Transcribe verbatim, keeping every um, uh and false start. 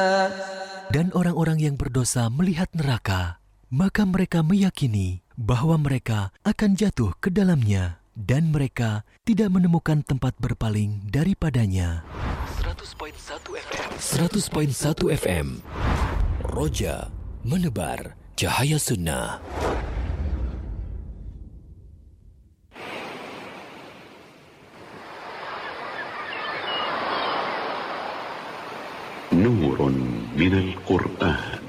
Dan orang-orang yang berdosa melihat neraka, maka mereka meyakini bahwa mereka akan jatuh ke dalamnya, dan mereka tidak menemukan tempat berpaling daripadanya. seratus koma satu F M seratus koma satu F M Roja menebar cahaya sunnah. نور من القرآن.